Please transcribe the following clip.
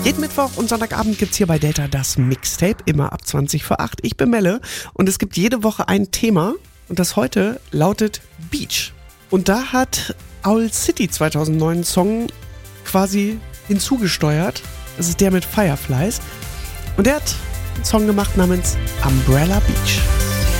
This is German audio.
Jeden Mittwoch und Sonntagabend gibt's hier bei Delta das Mixtape, immer ab 20 vor 8. Ich bin Melle und es gibt jede Woche ein Thema und das heute lautet Beach. Und da hat Owl City 2009 einen Song quasi hinzugesteuert. Das ist der mit Fireflies. Und der hat einen Song gemacht namens Umbrella Beach.